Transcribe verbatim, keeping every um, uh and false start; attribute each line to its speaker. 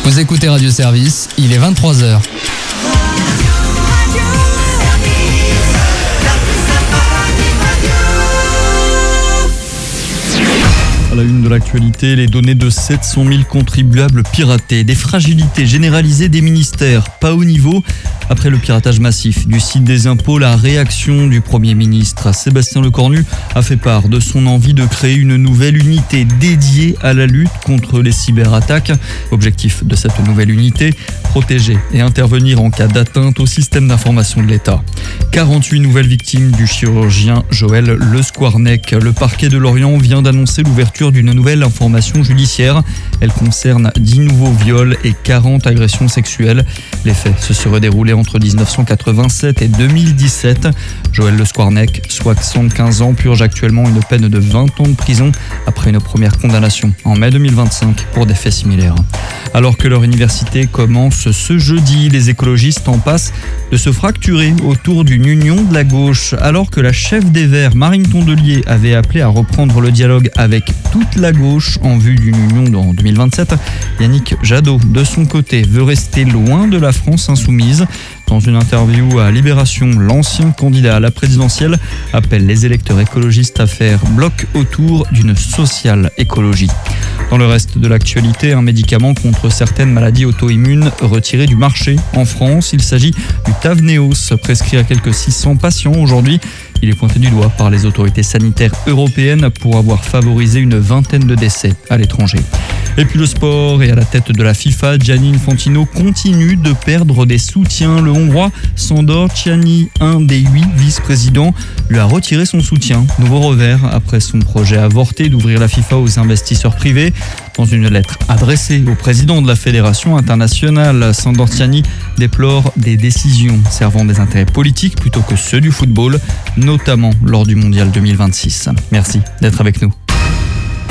Speaker 1: Vous écoutez Radio Service, il est vingt-trois heures.
Speaker 2: À la une de l'actualité, les données de sept cent mille contribuables piratés, des fragilités généralisées des ministères, pas au niveau. Après le piratage massif du site des impôts, la réaction du Premier ministre Sébastien Lecornu a fait part de son envie de créer une nouvelle unité dédiée à la lutte contre les cyberattaques. Objectif de cette nouvelle unité, protéger et intervenir en cas d'atteinte au système d'information de l'État. quarante-huit nouvelles victimes du chirurgien Joël Le Squarnec. Le parquet de Lorient vient d'annoncer l'ouverture d'une nouvelle information judiciaire. Elle concerne dix nouveaux viols et quarante agressions sexuelles. Les faits se seraient déroulés entre dix-neuf cent quatre-vingt-sept et deux mille dix-sept. Joël Le Squarnec, soixante-quinze ans, purge actuellement une peine de vingt ans de prison après une première condamnation en mai deux mille vingt-cinq pour des faits similaires. Alors que leur université commence ce jeudi, les écologistes en passent de se fracturer autour d'une union de la gauche. Alors que la chef des Verts, Marine Tondelier, avait appelé à reprendre le dialogue avec toute la gauche en vue d'une union en deux mille vingt-sept, Yannick Jadot, de son côté, veut rester loin de la France insoumise. Dans une interview à Libération, l'ancien candidat à la présidentielle appelle les électeurs écologistes à faire bloc autour d'une sociale écologie. Dans le reste de l'actualité, un médicament contre certaines maladies auto-immunes retiré du marché en France. Il s'agit du Tavneos, prescrit à quelques six cents patients aujourd'hui. Il est pointé du doigt par les autorités sanitaires européennes pour avoir favorisé une vingtaine de décès à l'étranger. Et puis le sport, et à la tête de la FIFA, Gianni Infantino continue de perdre des soutiens. Le Hongrois Sandor Csiani, un des huit vice-présidents, lui a retiré son soutien. Nouveau revers après son projet avorté d'ouvrir la FIFA aux investisseurs privés. Dans une lettre adressée au président de la Fédération internationale, Sandor Csiani déplore des décisions servant des intérêts politiques plutôt que ceux du football, notamment lors du Mondial deux mille vingt-six. Merci d'être avec nous.